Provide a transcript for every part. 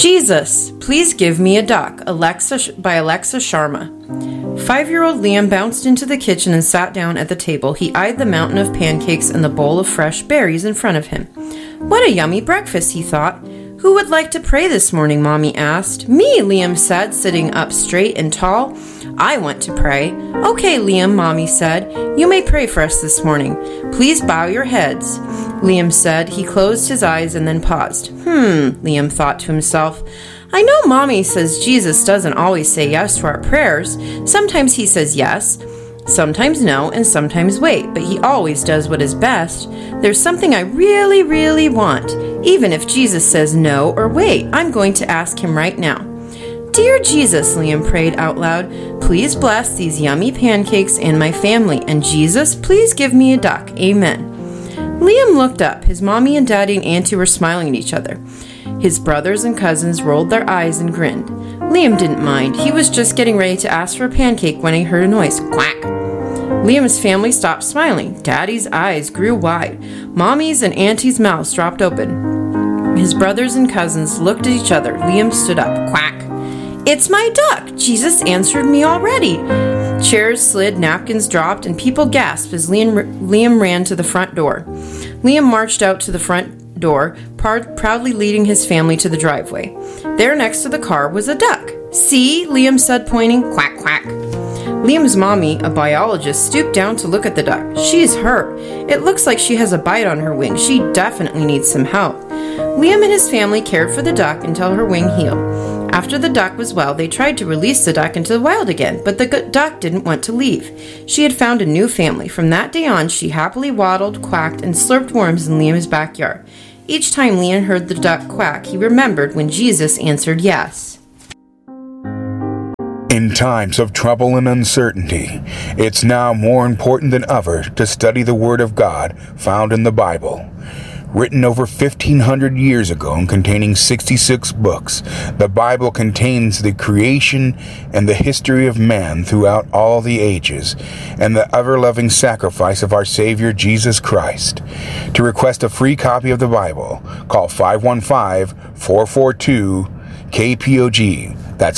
Jesus, Please Give Me a Duck, by Alexa Sharma. 5-year-old Liam bounced into the kitchen and sat down at the table. He eyed the mountain of pancakes and the bowl of fresh berries in front of him. What a yummy breakfast, he thought. Who would like to pray this morning, Mommy asked. Me, Liam said, sitting up straight and tall. I want to pray. Okay, Liam, Mommy said. You may pray for us this morning. Please bow your heads, Liam said. He closed his eyes and then paused. Liam thought to himself. I know Mommy says Jesus doesn't always say yes to our prayers. Sometimes he says yes, sometimes no, and sometimes wait, but he always does what is best. There's something I really, really want. Even if Jesus says no or wait, I'm going to ask him right now. Dear Jesus, Liam prayed out loud, please bless these yummy pancakes and my family, and Jesus, please give me a duck. Amen. Liam looked up. His mommy and daddy and auntie were smiling at each other. His brothers and cousins rolled their eyes and grinned. Liam didn't mind. He was just getting ready to ask for a pancake when he heard a noise. Quack! Liam's family stopped smiling. Daddy's eyes grew wide. Mommy's and Auntie's mouths dropped open. His brothers and cousins looked at each other. Liam stood up. Quack! It's my duck! Jesus answered me already. Chairs slid, napkins dropped, and people gasped as Liam ran to the front door. Liam marched out to the front door, proudly leading his family to the driveway. There next to the car was a duck. See? Liam said, pointing. Quack, quack. Liam's mommy, a biologist, stooped down to look at the duck. She's hurt. It looks like she has a bite on her wing. She definitely needs some help. Liam and his family cared for the duck until her wing healed. After the duck was well, they tried to release the duck into the wild again, but the duck didn't want to leave. She had found a new family. From that day on, she happily waddled, quacked, and slurped worms in Liam's backyard. Each time Liam heard the duck quack, he remembered when Jesus answered yes. In times of trouble and uncertainty, it's now more important than ever to study the Word of God found in the Bible. Written over 1,500 years ago and containing 66 books, the Bible contains the creation and the history of man throughout all the ages, and the ever-loving sacrifice of our Savior Jesus Christ. To request a free copy of the Bible, call 515-442-KPOG. That's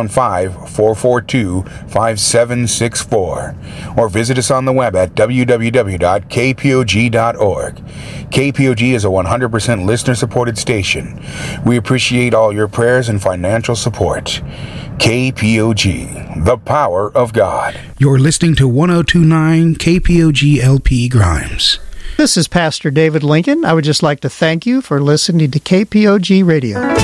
515-442-5764. Or visit us on the web at www.kpog.org. KPOG is a 100% listener-supported station. We appreciate all your prayers and financial support. KPOG, the power of God. You're listening to 102.9 KPOG LP Grimes. This is Pastor David Lincoln. I would just like to thank you for listening to KPOG Radio.